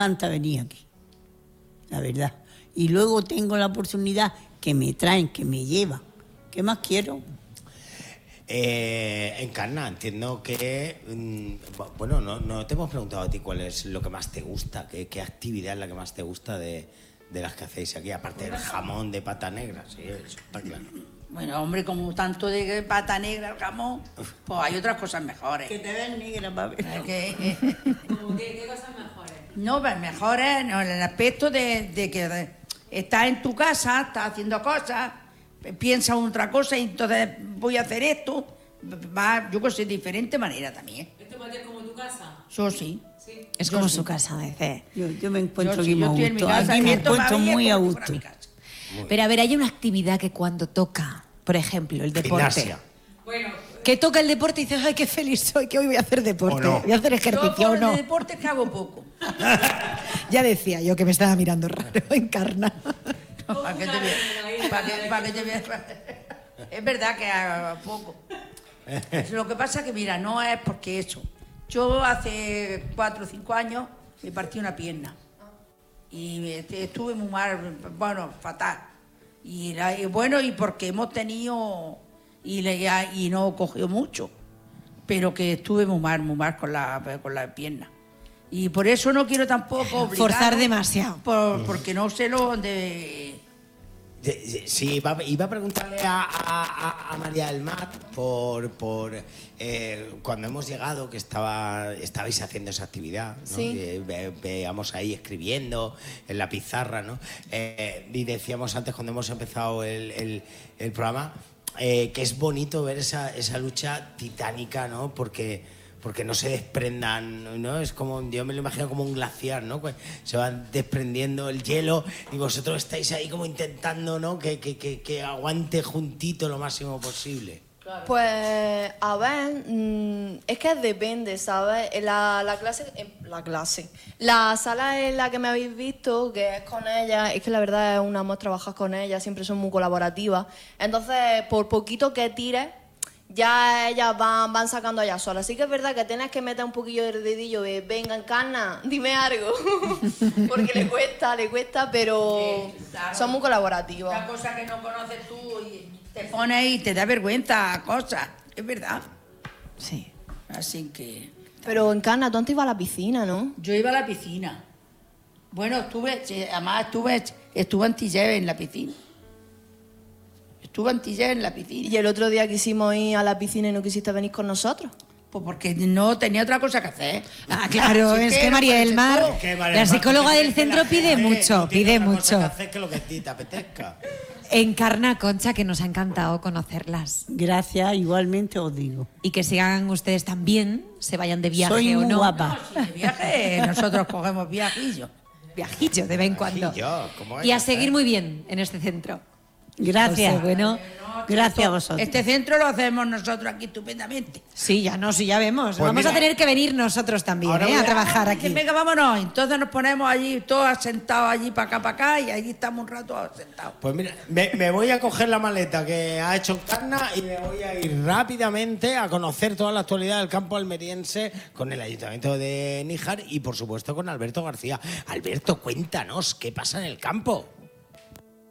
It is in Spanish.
encanta venir aquí, la verdad. Y luego tengo la oportunidad que me traen, que me llevan. ¿Qué más quiero? Encarna, entiendo que... bueno, no te hemos preguntado a ti cuál es lo que más te gusta, qué actividad es la que más te gusta de las que hacéis aquí, aparte del jamón de pata negra, sí, eso está claro. Bueno, hombre, como tanto de pata negra el jamón, pues hay otras cosas mejores. Que te ven negra, papi. ¿Qué cosas mejores? No, pues mejores no, en el aspecto de que estás en tu casa, estás haciendo cosas, piensas otra cosa y entonces voy a hacer esto. Va, yo que sé, de diferente manera también. ¿Esto va a ser como tu casa? Yo sí. Sí. Es como su casa, dice. Yo me encuentro Yo aquí muy a estoy en mi gusto. casa, Aquí me esto encuentro va bien muy a como si fuera gusto. mi casa. Pero a ver, hay una actividad que cuando toca, por ejemplo, el deporte. Gimnasia. Bueno, Que toca el deporte y dices, ay, qué feliz soy, que hoy voy a hacer deporte. ¿O no? Voy a hacer ejercicio Yo o por no. el deporte que hago poco. Ya decía yo que me estaba mirando raro, Encarna. Para que te veas. Para que te veas. Es verdad que hago poco. Lo que pasa es que, mira, no es porque eso. Yo hace 4 o 5 años me partí una pierna. Y estuve muy mal, bueno, fatal. Y bueno, y porque hemos tenido... Y no cogió mucho. Pero que estuve muy mal con la pierna. Y por eso no quiero tampoco obligar, Forzar demasiado. Porque no sé lo de... Sí, iba a preguntarle a María del Mar por cuando hemos llegado, que estabais haciendo esa actividad, ¿no? Sí. Veíamos ahí escribiendo en la pizarra, ¿no? Y decíamos antes, cuando hemos empezado el programa, que es bonito ver esa lucha titánica, ¿no? Porque no se desprendan, ¿no? Es como, yo me lo imagino como un glaciar, ¿no? Pues se van desprendiendo el hielo y vosotros estáis ahí como intentando, ¿no? Que aguante juntito lo máximo posible. Pues, a ver, es que depende, ¿sabes? La sala en la que me habéis visto, que es con ella, es que la verdad es hemos trabajado con ella, siempre son muy colaborativas. Entonces, por poquito que tires, ya ellas van sacando ellas solas. Así que es verdad que tienes que meter un poquillo de dedillo de, venga, Encarna, dime algo. Porque le cuesta, pero claro. son muy colaborativas. Una cosa que no conoces tú y te pones y te da vergüenza cosas. Es verdad. Sí. Así que... Pero Encarna, tú antes ibas a la piscina, ¿no? Yo iba a la piscina. Bueno, estuve antilleve en la piscina. Estuve antilleve en la piscina. Y el otro día quisimos ir a la piscina y no quisiste venir con nosotros. Pues porque no tenía otra cosa que hacer. Ah, claro, Así es que no María puede del ser Mar, todo. Que María la del Mar, psicóloga ¿tú del crees que centro la pide gente mucho, no tiene pide otra cosa que mucho. hacer que lo que a ti te apetezca? Encarna, Concha, que nos ha encantado conocerlas. Gracias, igualmente os digo. Y que sigan ustedes también, se vayan de viaje Soy o muy no. guapa. De viaje, nosotros cogemos viajillos. Viajillo de vez en cuando. Viajillo, ¿cómo hay Y a que hacer? seguir muy bien en este centro. Gracias. José, bueno. Gracias a vosotros. Este centro lo hacemos nosotros aquí estupendamente. Sí, ya vemos. Pues Vamos mira, a tener que venir nosotros también, ahora voy a a- trabajar Que aquí. venga, vámonos. Entonces nos ponemos allí, todos sentados allí para acá, y allí estamos un rato sentados. Pues mira, me voy a coger la maleta que ha hecho Encarna y me voy a ir rápidamente a conocer toda la actualidad del campo almeriense con el Ayuntamiento de Níjar y, por supuesto, con Alberto García. Alberto, cuéntanos, ¿qué pasa en el campo?